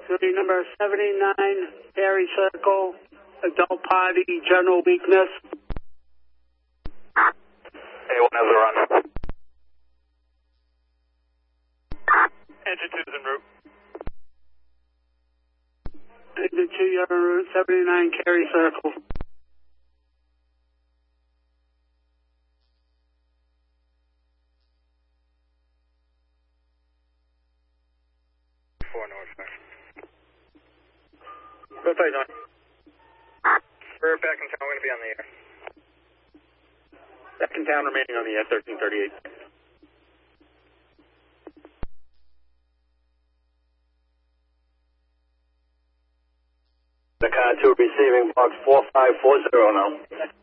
Duty number 79, Perry Circle, adult party, general weakness. A1 has a run. Engine 2's en route. Engine 2, you're en route, 79, Perry Circle. Rotate on. We're back in town, we're going to be on the air. Back in town, remaining on the S1338. The car 2 receiving box 4540 now.